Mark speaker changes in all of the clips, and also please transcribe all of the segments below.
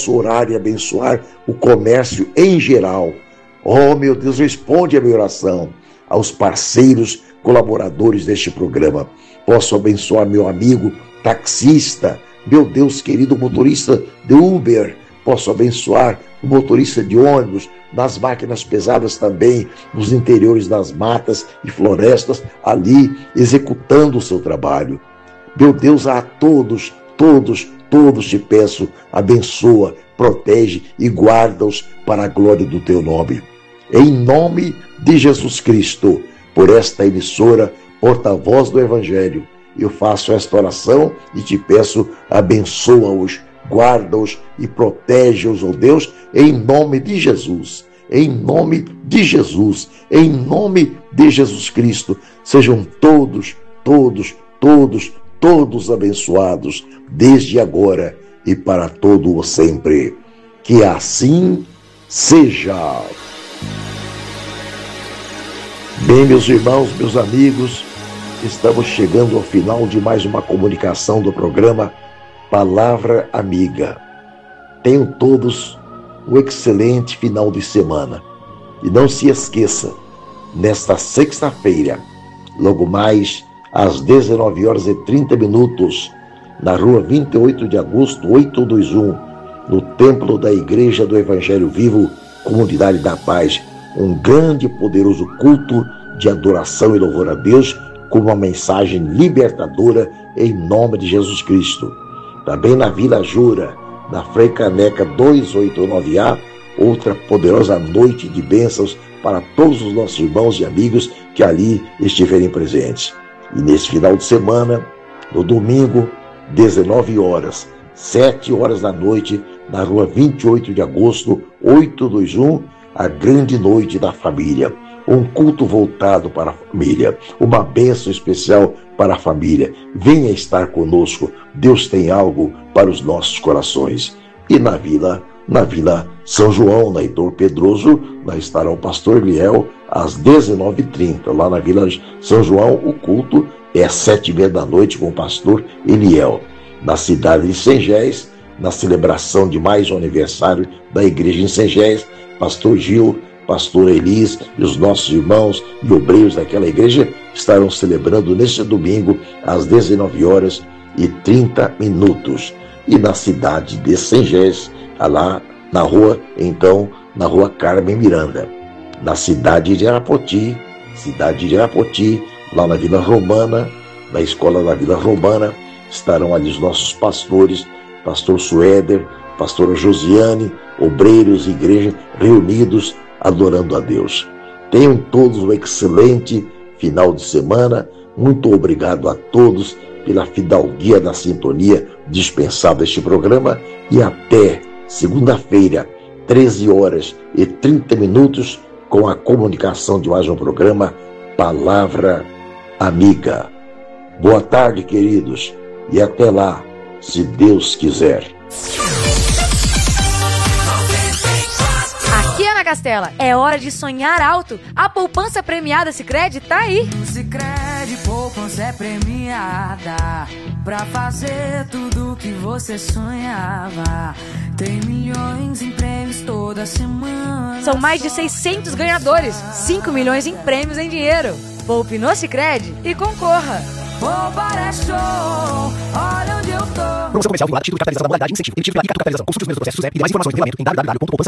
Speaker 1: posso orar e abençoar o comércio em geral. Oh, meu Deus, responde a minha oração. Aos parceiros, colaboradores deste programa. Posso abençoar meu amigo taxista, meu Deus querido motorista de Uber. Posso abençoar o motorista de ônibus, nas máquinas pesadas também, nos interiores das matas e florestas, ali executando o seu trabalho. Meu Deus, a todos te peço, abençoa, protege e guarda-os para a glória do teu nome. Em nome de Jesus Cristo, por esta emissora, porta-voz do Evangelho, eu faço esta oração e te peço, abençoa-os, guarda-os e protege-os, ó Deus, em nome de Jesus. Em nome de Jesus, em nome de Jesus Cristo, sejam todos abençoados, desde agora e para todo o sempre. Que assim seja. Bem, meus irmãos, meus amigos, estamos chegando ao final de mais uma comunicação do programa Palavra Amiga. Tenham todos um excelente final de semana. E não se esqueça, nesta sexta-feira, logo mais às 19h30, na rua 28 de agosto, 821, no Templo da Igreja do Evangelho Vivo, Comunidade da Paz, um grande e poderoso culto de adoração e louvor a Deus, com uma mensagem libertadora em nome de Jesus Cristo. Também na Vila Jura, na Frei Caneca 289A, outra poderosa noite de bênçãos para todos os nossos irmãos e amigos que ali estiverem presentes. E nesse final de semana, no domingo, 19h, 7h da noite, na rua 28 de agosto, 821, a grande noite da família. Um culto voltado para a família, uma bênção especial para a família. Venha estar conosco, Deus tem algo para os nossos corações. E na Vila São João, na Heitor Pedroso, lá estará o pastor Eliel às 19h30. Lá na Vila São João, o culto é às 7h30 da noite com o pastor Eliel. Na cidade de Sengés, na celebração de mais um aniversário da igreja em Sengés, pastor Gil, pastor Elis e os nossos irmãos e obreiros daquela igreja estarão celebrando neste domingo às 19h30. E na cidade de Sengés, lá na rua Carmen Miranda. Na cidade de Arapoti, lá na Vila Romana, na escola da Vila Romana, estarão ali os nossos pastores, pastor Suéder, pastora Josiane, obreiros e igreja reunidos adorando a Deus. Tenham todos um excelente final de semana. Muito obrigado a todos pela fidalguia da sintonia dispensada a este programa e até segunda-feira, 13h30, com a comunicação de mais um programa Palavra Amiga. Boa tarde, queridos, e até lá, se Deus quiser.
Speaker 2: Aqui, Ana Castela, é hora de sonhar alto. A poupança premiada Sicredi tá aí.
Speaker 3: Sicredi poupança é premiada pra fazer tudo que você sonhava. Tem milhões em prêmios toda semana.
Speaker 2: São mais de 600 ganhadores, 5 milhões em prêmios em dinheiro. Poupe no Sicredi e concorra.
Speaker 3: Poupar é show, olha onde eu tô.
Speaker 4: Promoção comercial vinculada, título de capitalização da modalidade incentivo. Emitido pela Capitalização. Consulte os mesmos processos e mais informações no regulamento em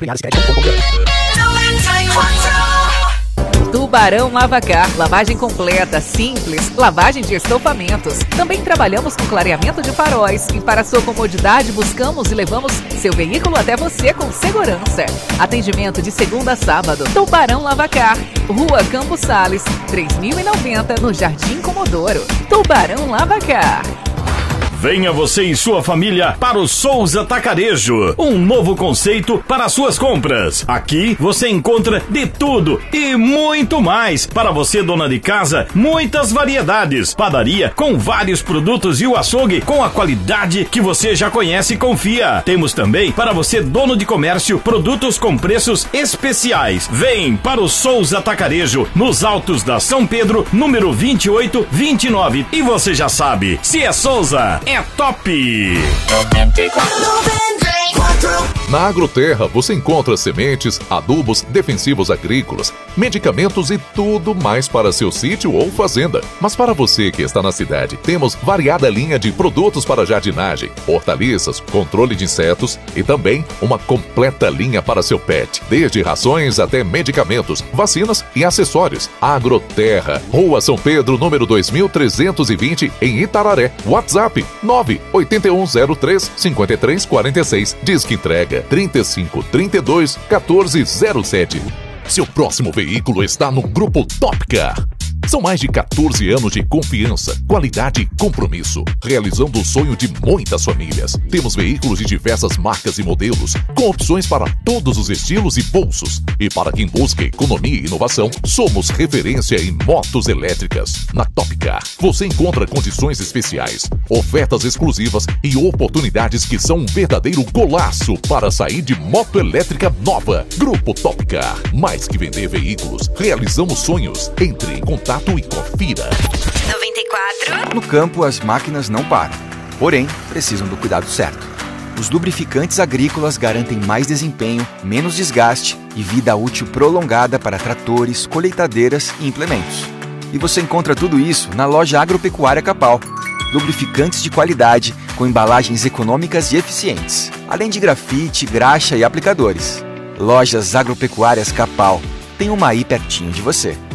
Speaker 4: www.poupançapremiadasicredi.com.br.
Speaker 5: Tubarão Lavacar, lavagem completa, simples, lavagem de estofamentos. Também trabalhamos com clareamento de faróis e para sua comodidade buscamos e levamos seu veículo até você com segurança. Atendimento de segunda a sábado. Tubarão Lavacar, Rua Campos Sales, 3090, no Jardim Comodoro. Tubarão Lavacar.
Speaker 6: Venha você e sua família para o Souza Atacarejo, um novo conceito para suas compras. Aqui você encontra de tudo e muito mais. Para você, dona de casa, muitas variedades. Padaria com vários produtos e o açougue com a qualidade que você já conhece e confia. Temos também para você, dono de comércio, produtos com preços especiais. Vem para o Souza Atacarejo, nos Altos da São Pedro, número 2829. E você já sabe, se é Souza, é top!
Speaker 7: Na Agroterra você encontra sementes, adubos, defensivos agrícolas, medicamentos e tudo mais para seu sítio ou fazenda. Mas para você que está na cidade, temos variada linha de produtos para jardinagem, hortaliças, controle de insetos e também uma completa linha para seu pet, desde rações até medicamentos, vacinas e acessórios. Agroterra, Rua São Pedro, número 2320, em Itararé. WhatsApp 98103-5346. Disque entrega 3532-1407. Seu próximo veículo está no Grupo Topcar. São mais de 14 anos de confiança, qualidade e compromisso, realizando o sonho de muitas famílias. Temos veículos de diversas marcas e modelos, com opções para todos os estilos e bolsos. E para quem busca economia e inovação, somos referência em motos elétricas. Na Topcar, você encontra condições especiais, ofertas exclusivas e oportunidades que são um verdadeiro golaço para sair de moto elétrica nova. Grupo Topcar, mais que vender veículos, realizamos sonhos. Entre em contato e confira.
Speaker 8: 94. No campo, as máquinas não param. Porém, precisam do cuidado certo. Os lubrificantes agrícolas garantem mais desempenho, menos desgaste e vida útil prolongada para tratores, colheitadeiras e implementos. E você encontra tudo isso na loja Agropecuária Capal. Lubrificantes de qualidade, com embalagens econômicas e eficientes, além de grafite, graxa e aplicadores. Lojas Agropecuárias Capal. Tem uma aí pertinho de você.